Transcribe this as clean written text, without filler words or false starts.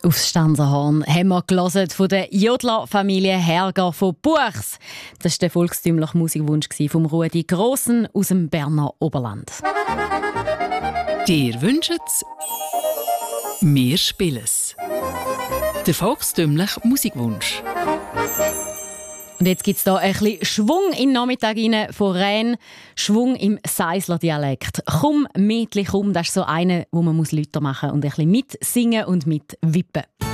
Aufs Stanzerhorn haben wir gelesen von der Jodler-Familie Herger von Buchs. Das war der volkstümliche Musikwunsch von Rudi Grossen aus dem Berner Oberland. Dir wünschet's, wir spielen's. Der volkstümliche Musikwunsch. Und jetzt gibt es hier ein bisschen Schwung in den Nachmittag rein von Rennes. Schwung im Seisler Dialekt. «Komm, Mädchen, komm», das ist so eine, wo man lauter machen muss und ein bisschen mitsingen und mitwippen.